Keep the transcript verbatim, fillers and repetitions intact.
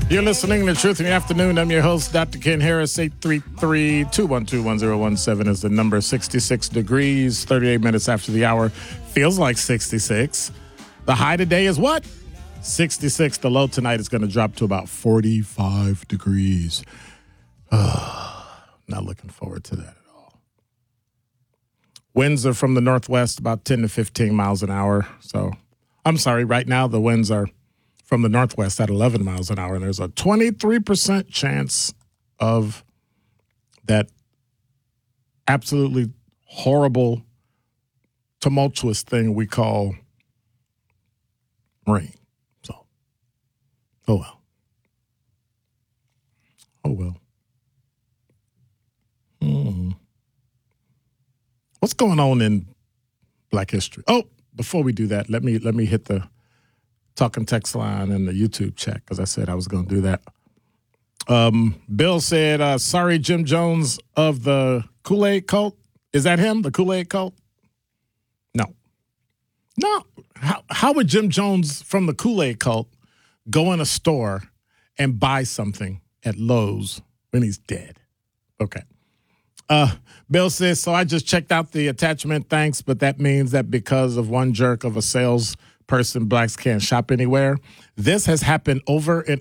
You're listening to Truth in the Afternoon. I'm your host, Doctor Ken Harris. eight three three, two one two, one zero one seven is the number. sixty-six degrees, thirty-eight minutes after the hour. Feels like sixty-six. The high today is what? sixty-six. The low tonight is going to drop to about forty-five degrees. Not looking forward to that at all. Winds are from the northwest, about ten to fifteen miles an hour. So, I'm sorry, right now the winds are from the northwest at eleven miles an hour, and there's a twenty-three percent chance of that absolutely horrible, tumultuous thing we call rain. So, oh well. Oh well. Hmm. What's going on in Black history? Oh, before we do that, let me let me hit the talking text line and the YouTube chat, because I said I was going to do that. Um, Bill said, uh, sorry, Jim Jones of the Kool-Aid cult. Is that him, the Kool-Aid cult? No. No. How, how would Jim Jones from the Kool-Aid cult go in a store and buy something at Lowe's when he's dead? Okay. Uh, Bill says, so I just checked out the attachment, thanks, but that means that because of one jerk of a salesperson, blacks can't shop anywhere. This has happened over and